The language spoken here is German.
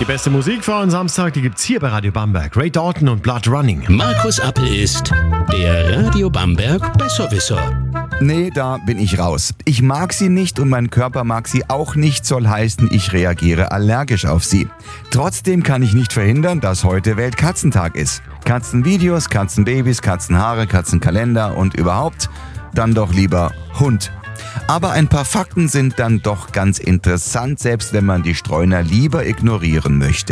Die beste Musik für einen Samstag, die gibt's hier bei Radio Bamberg. Ray Dalton und Blood Running. Markus Appel ist der Radio Bamberg Besserwisser. Nee, da bin ich raus. Ich mag sie nicht und mein Körper mag sie auch nicht, soll heißen, ich reagiere allergisch auf sie. Trotzdem kann ich nicht verhindern, dass heute Weltkatzentag ist. Katzenvideos, Katzenbabys, Katzenhaare, Katzenkalender und überhaupt dann doch lieber Hund. Aber ein paar Fakten sind dann doch ganz interessant, selbst wenn man die Streuner lieber ignorieren möchte.